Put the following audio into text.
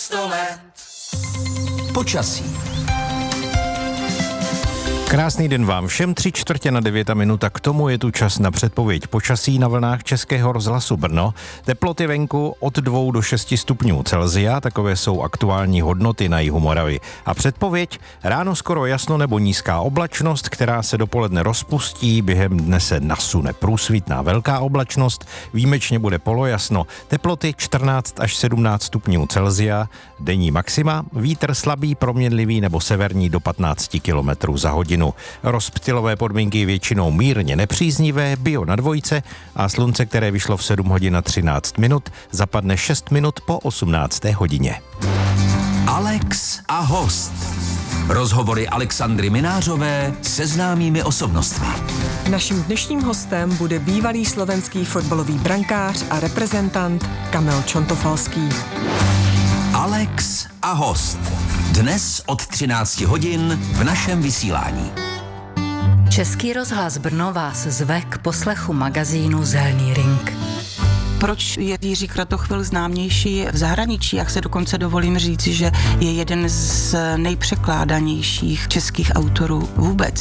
100 let. Počasí. Krásný den vám všem, 8:45 a k tomu je tu čas na předpověď počasí na vlnách Českého rozhlasu Brno. Teploty venku od 2 do 6 stupňů Celsia, takové jsou aktuální hodnoty na jihu Moravy. A předpověď: ráno skoro jasno nebo nízká oblačnost, která se dopoledne rozpustí, během dne se nasune průsvitná velká oblačnost, výjimečně bude polojasno. Teploty 14 až 17 stupňů Celsia, denní maxima, vítr slabý, proměnlivý nebo severní do 15 km za hodinu. Rozptylové podmínky většinou mírně nepříznivé, bio na dvojce a slunce, které vyšlo v 7 hodin a 13 minut, zapadne 6 minut po 18. hodině. Alex a host. Rozhovory Alexandry Minářové se známými osobnostmi. Naším dnešním hostem bude bývalý slovenský fotbalový brankář a reprezentant Kamil Čontofalský. Alex a host. Dnes od 13 hodin v našem vysílání. Český rozhlas Brno vás zve k poslechu magazínu Zelný ring. Proč je Jiří Kratochvil známější v zahraničí? Já se dokonce dovolím říci, že je jeden z nejpřekládanějších českých autorů vůbec.